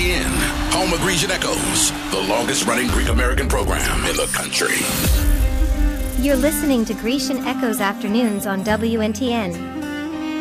WNTN, home of Grecian Echoes, the longest-running Greek-American program in the country. You're listening to Grecian Echoes Afternoons on WNTN.